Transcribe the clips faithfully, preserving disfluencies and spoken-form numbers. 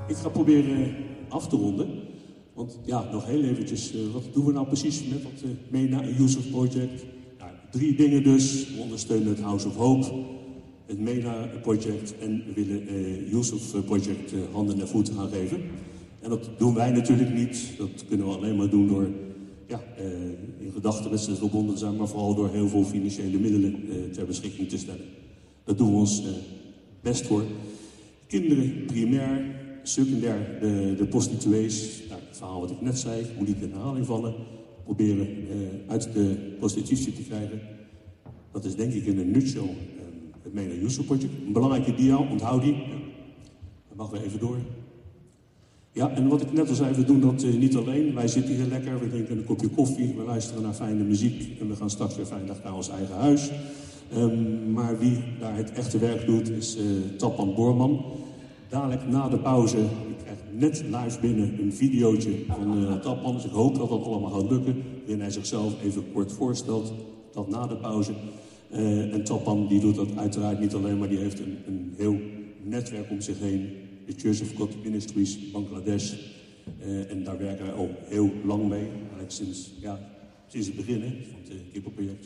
Ik ga proberen af te ronden. Want ja, nog heel eventjes, uh, wat doen we nou precies met dat uh, MENA en Yusuf Project? Nou, drie dingen dus. We ondersteunen het House of Hope, het MENA Project en we willen uh, Yusuf Project uh, handen en voeten gaan geven. En dat doen wij natuurlijk niet. Dat kunnen we alleen maar doen door ja, uh, in gedachten met ze verbonden zijn, maar vooral door heel veel financiële middelen uh, ter beschikking te stellen. Dat doen we ons uh, best voor. Kinderen, primair, secundair, de, de prostituees. Nou, het verhaal wat ik net zei, ik moet niet in herhaling vallen. Proberen uh, uit de prostitutie te krijgen. Dat is denk ik in een nutshell uh, het MENA Yusuf Project. Een belangrijke dia, onthoud die. Ja. Dan mag we even door. Ja, en wat ik net al zei, we doen dat uh, niet alleen. Wij zitten hier lekker, we drinken een kopje koffie, we luisteren naar fijne muziek en we gaan straks weer veilig naar ons eigen huis. Um, maar wie daar het echte werk doet is uh, Tapan Boorman. Dadelijk na de pauze, ik krijg net live binnen een videootje van uh, Tapan, dus ik hoop dat dat allemaal gaat lukken. Waarin hij zichzelf even kort voorstelt, dat na de pauze. Uh, en Tapan die doet dat uiteraard niet alleen, maar die heeft een, een heel netwerk om zich heen. De Church of God Ministries, Bangladesh. Uh, en daar werken wij al heel lang mee. Eigenlijk sinds, ja, sinds het begin hè, van het uh, Kippenproject.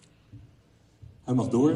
Hij mag door.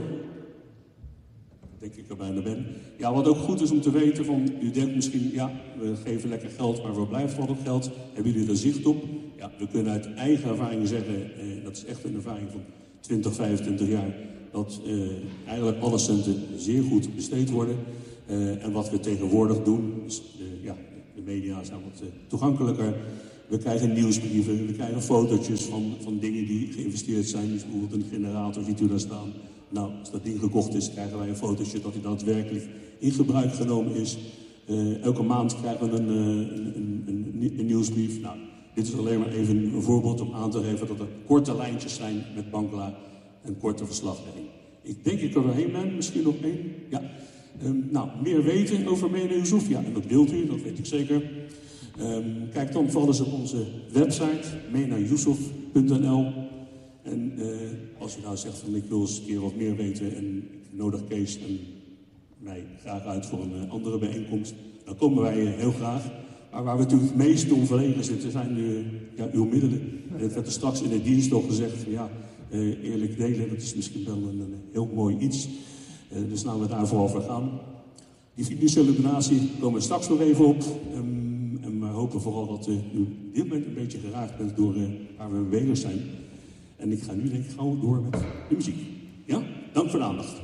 Ik denk ik er bijna ben. Ja, wat ook goed is om te weten van, u denkt misschien, ja, we geven lekker geld, maar waar blijft al dat geld? Hebben jullie er zicht op? Ja, we kunnen uit eigen ervaring zeggen, eh, dat is echt een ervaring van twintig, vijfentwintig jaar, dat eh, eigenlijk alle centen zeer goed besteed worden. Uh, en wat we tegenwoordig doen, dus de, ja, de media zijn wat uh, toegankelijker. We krijgen nieuwsbrieven, we krijgen fotootjes van, van dingen die geïnvesteerd zijn. Dus bijvoorbeeld een generator ziet u daar staan. Nou, als dat ding gekocht is, krijgen wij een fotootje dat hij daadwerkelijk in gebruik genomen is. Uh, elke maand krijgen we een, uh, een, een, een, een nieuwsbrief. Nou, dit is alleen maar even een voorbeeld om aan te geven dat er korte lijntjes zijn met Bankla en korte verslaglegging. Ik denk ik er doorheen ben, misschien nog één. Ja. Um, nou, meer weten over MENA Yusuf, ja, en dat wilt u, dat weet ik zeker. Um, kijk dan vooral eens op onze website, mena yusuf punt n l. En uh, als u nou zegt van ik wil eens een keer wat meer weten en ik nodig Kees en mij graag uit voor een uh, andere bijeenkomst, dan komen wij uh, heel graag. Maar waar we natuurlijk het meest om verlegen zitten zijn uh, ja, uw middelen. En het werd er straks in de dienst al gezegd van ja, uh, eerlijk delen, dat is misschien wel een, een heel mooi iets. Uh, dus laten we daar vooral voor gaan. Die financiële donatie komen we straks nog even op. Um, en we hopen vooral dat uh, u op dit moment een beetje geraakt bent door uh, waar we mee bezig zijn. En ik ga nu denk ik gauw door met de muziek. Ja? Dank voor de aandacht.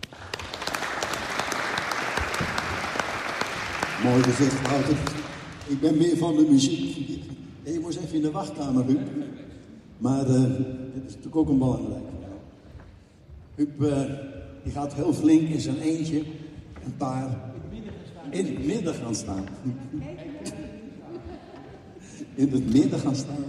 Mooi gezegd, Wouter. Ik ben meer van de muziek. Ja, je moest even in de wachtkamer, Huub. Maar uh, dit is natuurlijk ook een belangrijk verhaal. Huub... Uh, Die gaat heel flink in zijn eentje een paar in het midden gaan staan. In het midden gaan staan.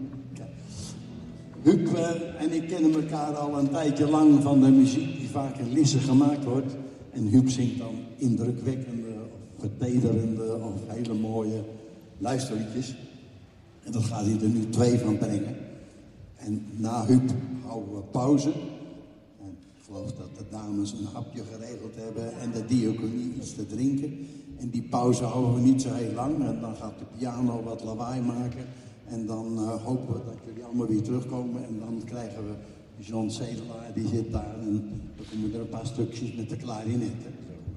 Huub uh, en ik kennen elkaar al een tijdje lang van de muziek die vaak in Lisse gemaakt wordt. En Huub zingt dan indrukwekkende, of vertederende of hele mooie luisterliedjes. En dat gaat hij er nu twee van brengen. En na Huub houden we pauze. Ik geloof dat de dames een hapje geregeld hebben en de diaconie iets te drinken. En die pauze houden we niet zo heel lang. En dan gaat de piano wat lawaai maken. En dan uh, hopen we dat jullie allemaal weer terugkomen. En dan krijgen we John Sedelaar, die zit daar. En dan komen er een paar stukjes met de klarinetten.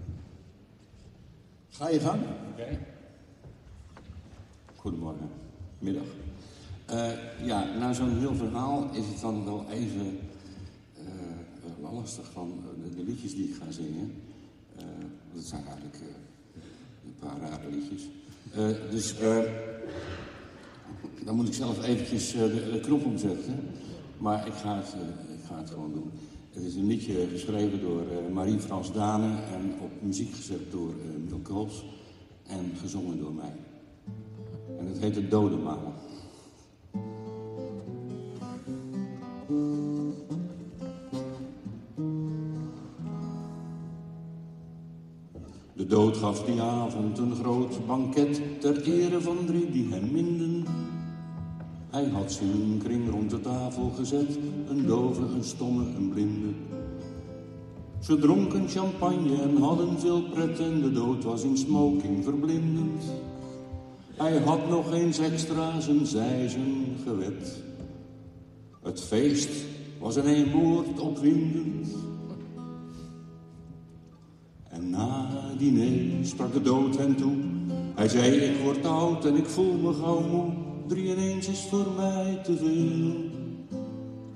Ga je gang? Oké. Okay. Goedemorgen. Middag. Uh, ja, na zo'n heel verhaal is het dan wel even... wel lastig van de, de liedjes die ik ga zingen. Uh, dat zijn eigenlijk uh, een paar rare liedjes. Uh, dus uh, dan moet ik zelf eventjes uh, de, de knop omzetten. Maar ik ga, het, uh, ik ga het gewoon doen. Het is een liedje geschreven door uh, Marie-Frans Dane en op muziek gezet door uh, Milk Kools en gezongen door mij. En het heet Het Dodenmaal. De dood gaf die avond een groot banket ter ere van drie die hem minden. Hij had zijn kring rond de tafel gezet, een dove, een stomme, een blinde. Ze dronken champagne en hadden veel pret en de dood was in smoking verblindend. Hij had nog eens extra zijn zijzen gewet. Het feest was in één woord opwindend. En na het diner sprak de dood hen toe. Hij zei, ik word oud en ik voel me gauw moe. Drie ineens is voor mij te veel.